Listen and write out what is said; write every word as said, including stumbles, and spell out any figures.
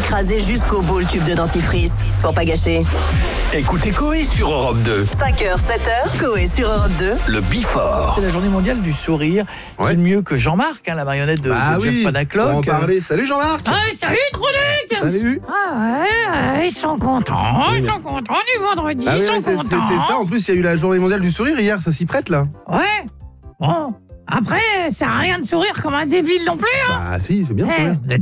écraser jusqu'au bout le tube de dentifrice. Pour pas gâcher. Écoutez Coé sur Europe deux. cinq heures, sept heures, Coé sur Europe deux. Le Before. C'est la journée mondiale du sourire. Ouais. Qui de mieux que Jean-Marc, hein, la marionnette de, Ah de Jeff oui, Panacloc. on va en parler. Salut Jean-Marc. Ah, salut Tronic. Salut. Ah ouais, ouais, ils sont contents, ils sont contents du vendredi, Ah ils oui, sont oui, c'est, contents. c'est, c'est ça. En plus, il y a eu la journée mondiale du sourire hier. Ça s'y prête là. Ouais, bon, après, ça sert à rien de sourire comme un débile non plus, hein. Bah si, c'est bien de Eh, sourire. vous êtes